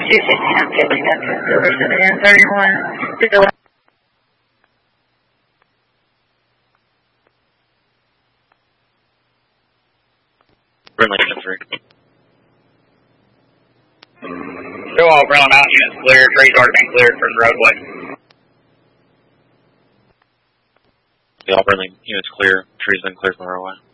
269, 51. Brindley Engine 3. Go all Brown Mountain units clear. Trace already been cleared from the roadway. The all Brindley units clear. Tree's been cleared from the roadway.